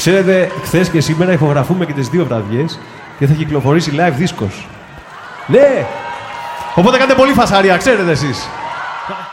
Ξέρετε, χθες και σήμερα ηχογραφούμε και τις δύο βραδιές και θα κυκλοφορήσει live δίσκος. Ναι! Οπότε κάντε πολύ φασαρία, ξέρετε εσείς.